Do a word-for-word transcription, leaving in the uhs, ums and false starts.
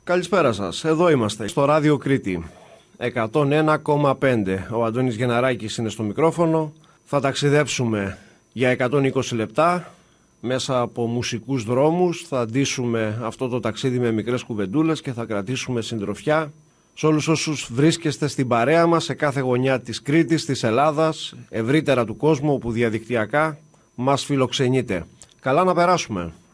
Καλησπέρα σας, εδώ είμαστε στο Ράδιο Κρήτη εκατόν ένα κόμμα πέντε. Ο Αντώνης Γεναράκης είναι στο μικρόφωνο. Θα ταξιδέψουμε για εκατόν είκοσι λεπτά μέσα από μουσικούς δρόμους. Θα αντίσουμε αυτό το ταξίδι με μικρές κουβεντούλες και θα κρατήσουμε συντροφιά σε όλους όσους βρίσκεστε στην παρέα μας σε κάθε γωνιά της Κρήτης, της Ελλάδας, ευρύτερα του κόσμου, όπου διαδικτυακά μας φιλοξενείτε. Καλά να περάσουμε.